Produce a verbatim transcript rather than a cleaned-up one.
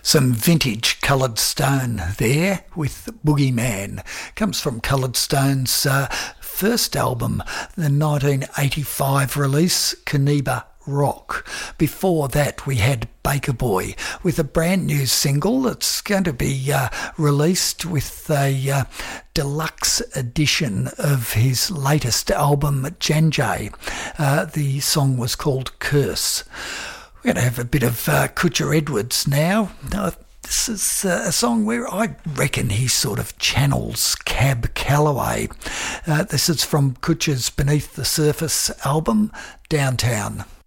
Some vintage Coloured Stone there with Boogie Man. Comes from Coloured Stone's uh, first album, the nineteen eighty-five release, Kaniba Rock. Before that we had Baker Boy with a brand new single that's going to be uh, released with a uh, deluxe edition of his latest album, Janjay. Uh, the song was called Curse. We're going to have a bit of uh, Kutcher Edwards now. Uh, this is uh, a song where I reckon he sort of channels Cab Calloway. Uh, this is from Kutcher's Beneath the Surface album, Downtown.